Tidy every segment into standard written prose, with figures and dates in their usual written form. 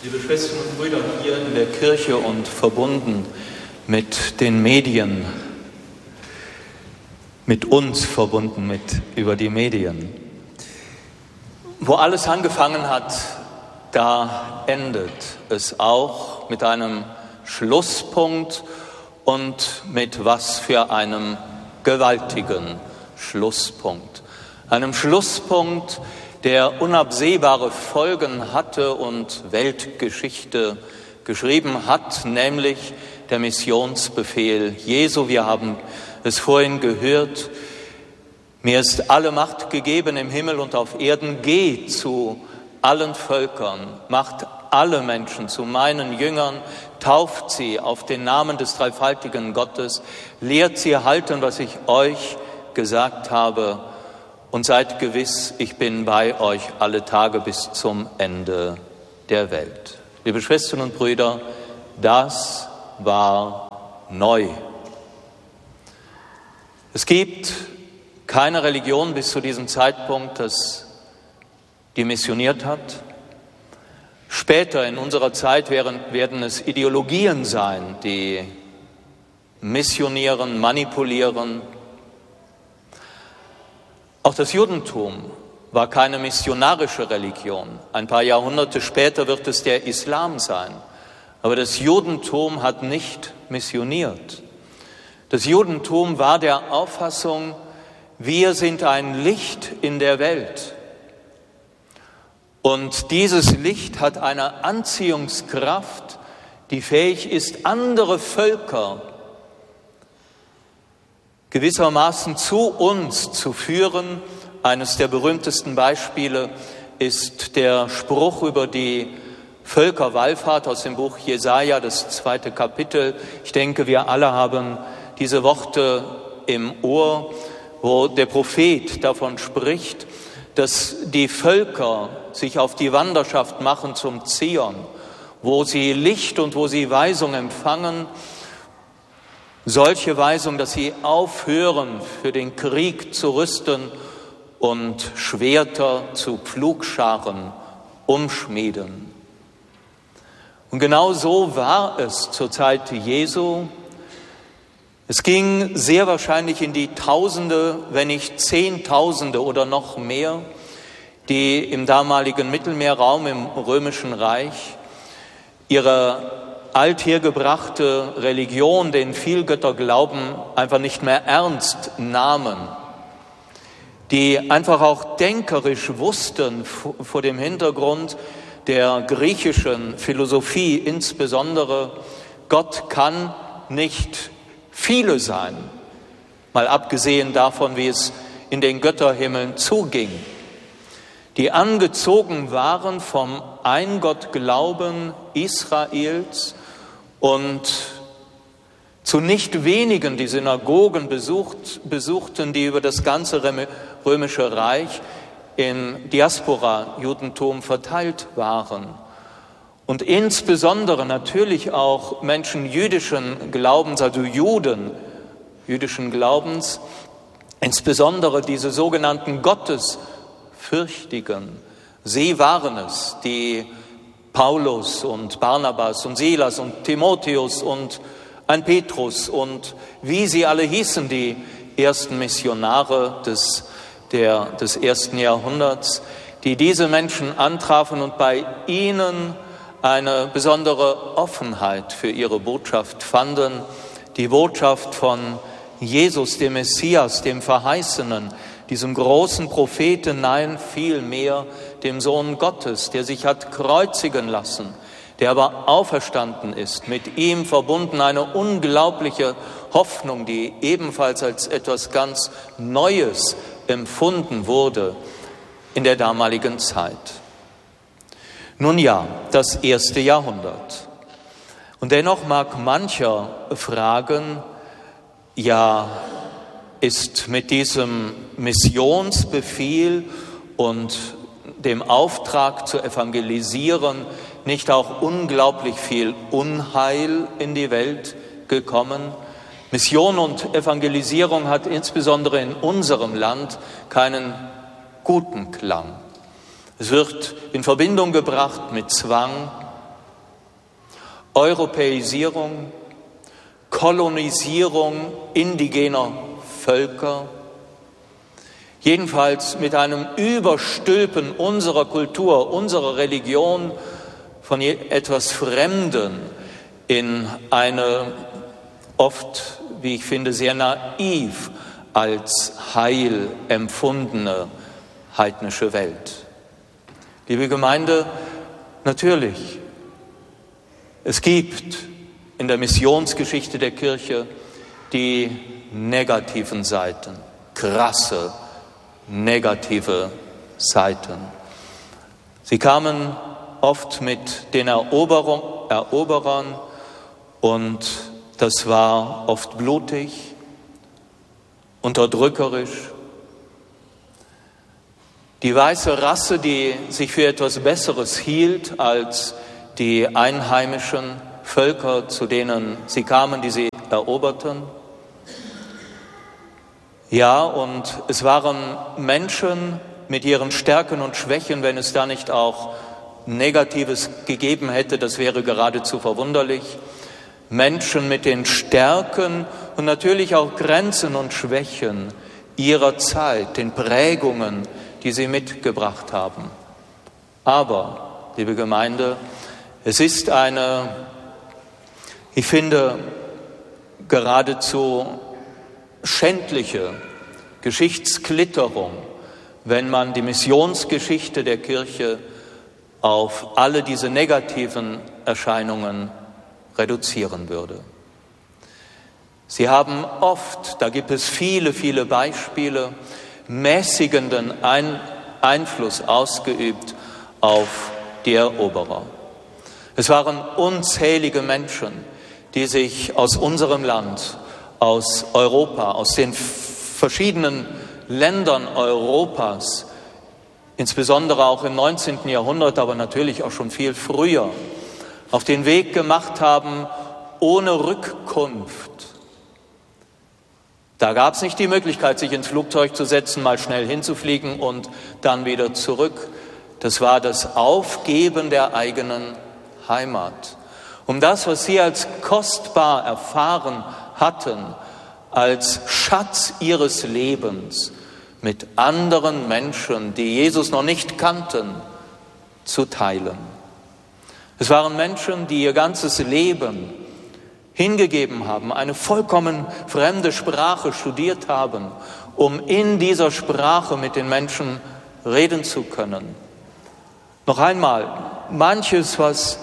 Liebe Schwestern und Brüder hier in der Kirche und verbunden mit den Medien, mit uns verbunden über die Medien. Wo alles angefangen hat, da endet es auch mit einem Schlusspunkt und mit was für einem gewaltigen Schlusspunkt. Einem Schlusspunkt, der unabsehbare Folgen hatte und Weltgeschichte geschrieben hat, nämlich der Missionsbefehl Jesu. Wir haben es vorhin gehört: Mir ist alle Macht gegeben im Himmel und auf Erden. Geht zu allen Völkern, macht alle Menschen zu meinen Jüngern, tauft sie auf den Namen des dreifaltigen Gottes, lehrt sie halten, was ich euch gesagt habe, und seid gewiss, ich bin bei euch alle Tage bis zum Ende der Welt. Liebe Schwestern und Brüder, das war neu. Es gibt keine Religion bis zu diesem Zeitpunkt, die missioniert hat. Später in unserer Zeit werden es Ideologien sein, die missionieren, manipulieren. Auch das Judentum war keine missionarische Religion. Ein paar Jahrhunderte später wird es der Islam sein. Aber das Judentum hat nicht missioniert. Das Judentum war der Auffassung, wir sind ein Licht in der Welt. Und dieses Licht hat eine Anziehungskraft, die fähig ist, andere Völker gewissermaßen zu uns zu führen. Eines der berühmtesten Beispiele ist der Spruch über die Völkerwallfahrt aus dem Buch Jesaja, das 2. Kapitel. Ich denke, wir alle haben diese Worte im Ohr, wo der Prophet davon spricht, dass die Völker sich auf die Wanderschaft machen zum Zion, wo sie Licht und wo sie Weisung empfangen. Solche Weisung, dass sie aufhören, für den Krieg zu rüsten und Schwerter zu Pflugscharen umschmieden. Und genau so war es zur Zeit Jesu. Es ging sehr wahrscheinlich in die Tausende, wenn nicht Zehntausende oder noch mehr, die im damaligen Mittelmeerraum, im Römischen Reich, ihre althergebrachte Religion, den Vielgötterglauben, einfach nicht mehr ernst nahmen, die einfach auch denkerisch wussten vor dem Hintergrund der griechischen Philosophie insbesondere, Gott kann nicht viele sein, mal abgesehen davon, wie es in den Götterhimmeln zuging, die angezogen waren vom Eingottglauben Israels und zu nicht wenigen die Synagogen besuchten, die über das ganze römische Reich in Diaspora-Judentum verteilt waren. Und insbesondere natürlich auch Menschen jüdischen Glaubens, also Juden jüdischen Glaubens, insbesondere diese sogenannten Gottesfürchtigen. Sie waren es, die Paulus und Barnabas und Silas und Timotheus und ein Petrus und wie sie alle hießen, die ersten Missionare des ersten Jahrhunderts, die diese Menschen antrafen und bei ihnen eine besondere Offenheit für ihre Botschaft fanden, die Botschaft von Jesus, dem Messias, dem Verheißenen, diesem großen Propheten, nein, vielmehr dem Sohn Gottes, der sich hat kreuzigen lassen, der aber auferstanden ist, mit ihm verbunden eine unglaubliche Hoffnung, die ebenfalls als etwas ganz Neues empfunden wurde in der damaligen Zeit. Nun ja, das erste Jahrhundert. Und dennoch mag mancher fragen, ja, ist mit diesem Missionsbefehl und dem Auftrag zu evangelisieren nicht auch unglaublich viel Unheil in die Welt gekommen? Mission und Evangelisierung hat insbesondere in unserem Land keinen guten Klang. Es wird in Verbindung gebracht mit Zwang, Europäisierung, Kolonisierung indigener Völker, jedenfalls mit einem Überstülpen unserer Kultur, unserer Religion von etwas Fremden in eine oft, wie ich finde, sehr naiv als Heil empfundene heidnische Welt. Liebe Gemeinde, natürlich, es gibt in der Missionsgeschichte der Kirche die negativen Seiten, krasse negative Seiten. Sie kamen oft mit den Eroberern und das war oft blutig, unterdrückerisch. Die weiße Rasse, die sich für etwas Besseres hielt als die einheimischen Völker, zu denen sie kamen, die sie eroberten. Ja, und es waren Menschen mit ihren Stärken und Schwächen, wenn es da nicht auch Negatives gegeben hätte, das wäre geradezu verwunderlich. Menschen mit den Stärken und natürlich auch Grenzen und Schwächen ihrer Zeit, den Prägungen, die sie mitgebracht haben. Aber, liebe Gemeinde, es ist eine, ich finde, geradezu schändliche Geschichtsklitterung, wenn man die Missionsgeschichte der Kirche auf alle diese negativen Erscheinungen reduzieren würde. Sie haben oft, da gibt es viele, viele Beispiele, mäßigenden Einfluss ausgeübt auf die Eroberer. Es waren unzählige Menschen, die sich aus unserem Land, aus Europa, aus den verschiedenen Ländern Europas, insbesondere auch im 19. Jahrhundert, aber natürlich auch schon viel früher, auf den Weg gemacht haben, ohne Rückkunft. Da gab es nicht die Möglichkeit, sich ins Flugzeug zu setzen, mal schnell hinzufliegen und dann wieder zurück. Das war das Aufgeben der eigenen Heimat. Um das, was sie als kostbar erfahren hatten, als Schatz ihres Lebens mit anderen Menschen, die Jesus noch nicht kannten, zu teilen. Es waren Menschen, die ihr ganzes Leben hingegeben haben, eine vollkommen fremde Sprache studiert haben, um in dieser Sprache mit den Menschen reden zu können. Noch einmal, manches,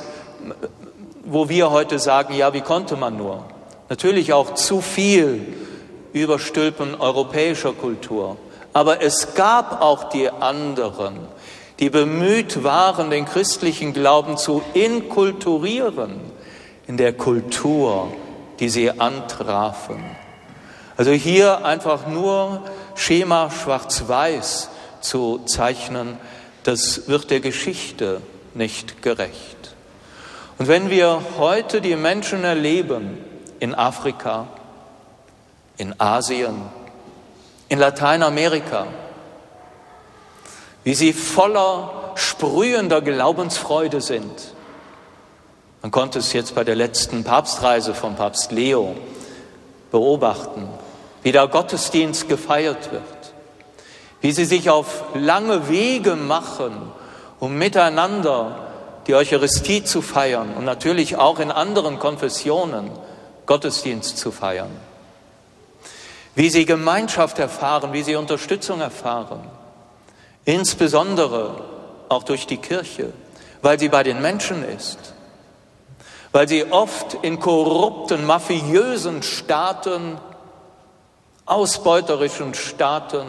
wo wir heute sagen, ja, wie konnte man nur? Natürlich auch zu viel Überstülpen europäischer Kultur. Aber es gab auch die anderen, die bemüht waren, den christlichen Glauben zu inkulturieren in der Kultur, die sie antrafen. Also hier einfach nur Schema schwarz-weiß zu zeichnen, das wird der Geschichte nicht gerecht. Und wenn wir heute die Menschen erleben in Afrika, in Asien, in Lateinamerika, wie sie voller sprühender Glaubensfreude sind. Man konnte es jetzt bei der letzten Papstreise von Papst Leo beobachten, wie der Gottesdienst gefeiert wird, wie sie sich auf lange Wege machen, um miteinander die Eucharistie zu feiern und natürlich auch in anderen Konfessionen Gottesdienst zu feiern. Wie sie Gemeinschaft erfahren, wie sie Unterstützung erfahren, insbesondere auch durch die Kirche, weil sie bei den Menschen ist, weil sie oft in korrupten, mafiösen Staaten, ausbeuterischen Staaten,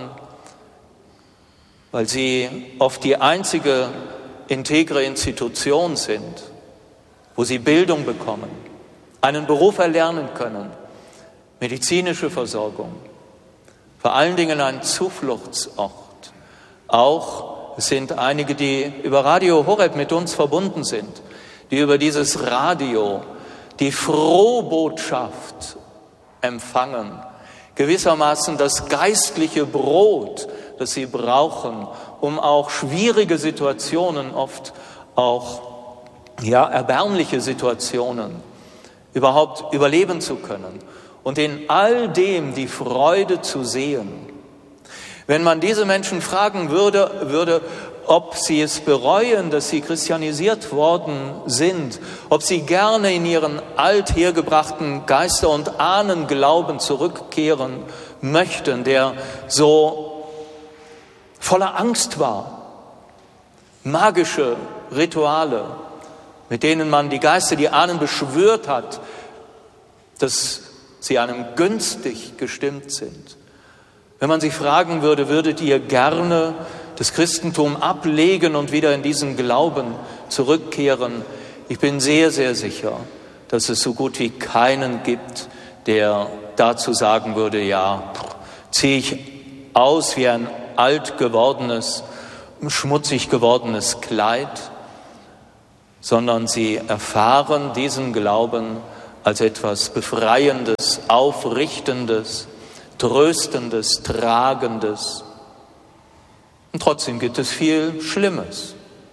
weil sie oft die einzige integre Institution sind, wo sie Bildung bekommen, einen Beruf erlernen können, medizinische Versorgung, vor allen Dingen ein Zufluchtsort. Auch es sind einige, die über Radio Horeb mit uns verbunden sind, die über dieses Radio die Frohbotschaft empfangen, gewissermaßen das geistliche Brot, das sie brauchen, um auch schwierige Situationen oft auch erbärmliche Situationen überhaupt überleben zu können und in all dem die Freude zu sehen. Wenn man diese Menschen fragen würde, ob sie es bereuen, dass sie christianisiert worden sind, ob sie gerne in ihren althergebrachten Geister- und Ahnenglauben zurückkehren möchten, der so voller Angst war, magische Rituale, mit denen man die Geister, die Ahnen beschwört hat, dass sie einem günstig gestimmt sind. Wenn man sie fragen würde, würdet ihr gerne das Christentum ablegen und wieder in diesen Glauben zurückkehren? Ich bin sehr, sehr sicher, dass es so gut wie keinen gibt, der dazu sagen würde, ja, ziehe ich aus wie ein alt gewordenes, schmutzig gewordenes Kleid, sondern sie erfahren diesen Glauben als etwas Befreiendes, Aufrichtendes, Tröstendes, Tragendes. Und trotzdem gibt es viel Schlimmes.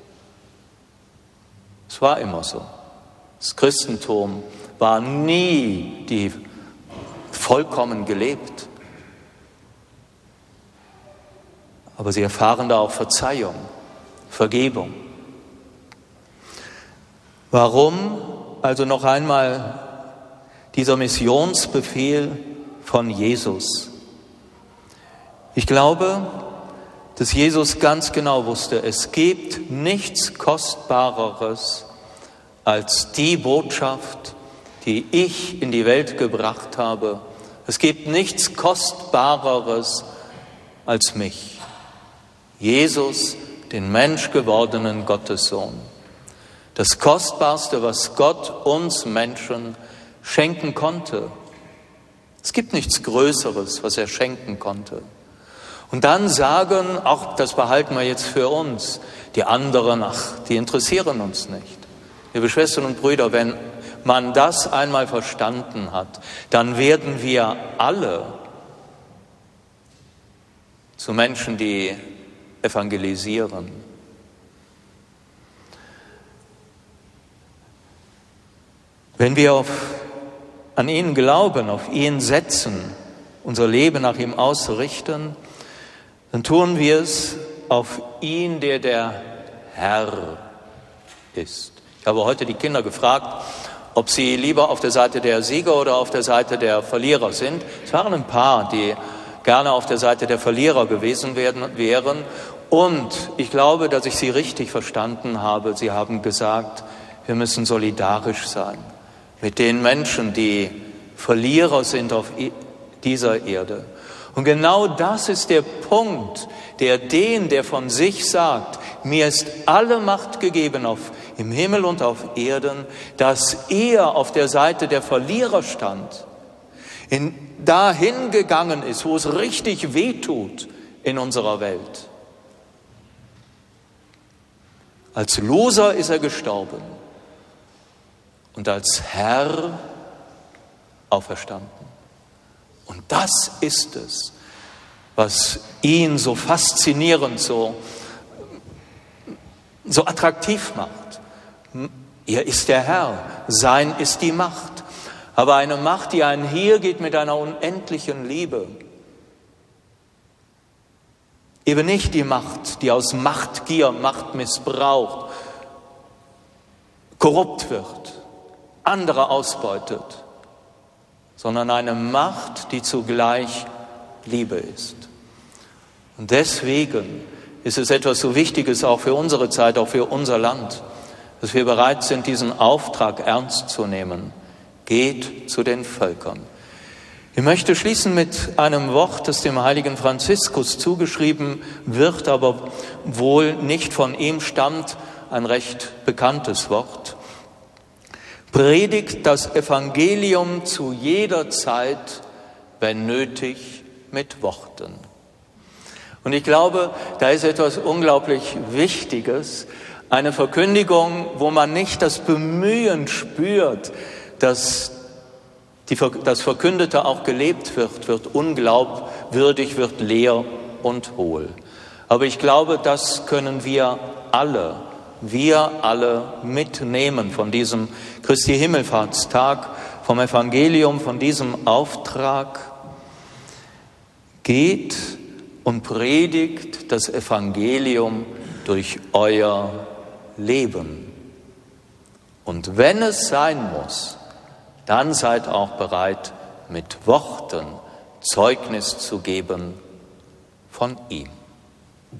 Es war immer so. Das Christentum war nie vollkommen gelebt. Aber sie erfahren da auch Verzeihung, Vergebung. Warum also noch einmal dieser Missionsbefehl von Jesus? Ich glaube, dass Jesus ganz genau wusste, es gibt nichts Kostbareres als die Botschaft, die ich in die Welt gebracht habe. Es gibt nichts Kostbareres als mich. Jesus, den menschgewordenen Gottessohn. Das Kostbarste, was Gott uns Menschen schenken konnte. Es gibt nichts Größeres, was er schenken konnte. Und dann sagen, auch das behalten wir jetzt für uns, die anderen, die interessieren uns nicht. Liebe Schwestern und Brüder, wenn man das einmal verstanden hat, dann werden wir alle zu Menschen, die evangelisieren. Wenn wir an ihn glauben, auf ihn setzen, unser Leben nach ihm ausrichten, dann tun wir es auf ihn, der Herr ist. Ich habe heute die Kinder gefragt, ob sie lieber auf der Seite der Sieger oder auf der Seite der Verlierer sind. Es waren ein paar, die gerne auf der Seite der Verlierer gewesen wären. Und ich glaube, dass ich sie richtig verstanden habe. Sie haben gesagt, wir müssen solidarisch sein mit den Menschen, die Verlierer sind auf dieser Erde. Und genau das ist der Punkt, der von sich sagt, mir ist alle Macht gegeben im Himmel und auf Erden, dass er auf der Seite der Verlierer stand, dahin gegangen ist, wo es richtig wehtut in unserer Welt. Als Loser ist er gestorben und als Herr auferstanden. Und das ist es, was ihn so faszinierend, so attraktiv macht. Er ist der Herr, sein ist die Macht. Aber eine Macht, die einhergeht mit einer unendlichen Liebe. Eben nicht die Macht, die aus Machtgier, Machtmissbrauch korrupt wird, andere ausbeutet, sondern eine Macht, die zugleich Liebe ist. Und deswegen ist es etwas so Wichtiges auch für unsere Zeit, auch für unser Land, dass wir bereit sind, diesen Auftrag ernst zu nehmen. Geht zu den Völkern. Ich möchte schließen mit einem Wort, das dem heiligen Franziskus zugeschrieben wird, aber wohl nicht von ihm stammt, ein recht bekanntes Wort. Predigt das Evangelium zu jeder Zeit, wenn nötig, mit Worten. Und ich glaube, da ist etwas unglaublich Wichtiges, eine Verkündigung, wo man nicht das Bemühen spürt, dass das Verkündete auch gelebt wird unglaubwürdig, wird leer und hohl. Aber ich glaube, das können wir alle wir alle mitnehmen von diesem Christi Himmelfahrtstag, vom Evangelium, von diesem Auftrag. Geht und predigt das Evangelium durch euer Leben. Und wenn es sein muss, dann seid auch bereit, mit Worten Zeugnis zu geben von ihm.